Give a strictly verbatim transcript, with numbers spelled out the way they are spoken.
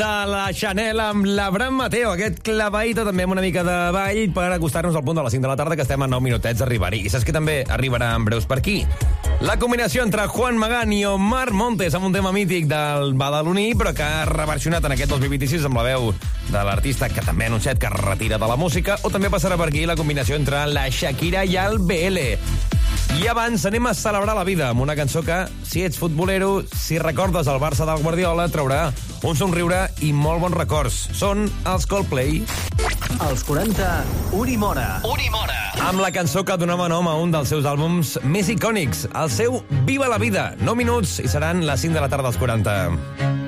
De la Chanel amb l'Abraham Mateo, aquest claveïto també amb una mica de ball per acostar-nos al punt de les cinc de la tarda, que estem a nou minutets d'arribar-hi. I saps que també arribarà en breus per aquí? La combinació entre Juan Magán i Omar Montes amb un tema mític del badaloní, però que ha reversionat en aquest dos mil vint-i-sis amb la veu de l'artista que també ha anunciat que es retira de la música, o també passarà per aquí la combinació entre la Shakira i el B L. I abans anem a celebrar la vida amb una cançó que, si ets futbolero, si recordes el Barça del Guardiola, traurà un somriure i molt bons records. Són els Coldplay. Als quaranta, Uri Mora. Uri Mora. Amb la cançó que donava nom a un dels seus àlbums més icònics, el seu Viva la vida. nou minuts i seran les cinc de la tarda als quaranta.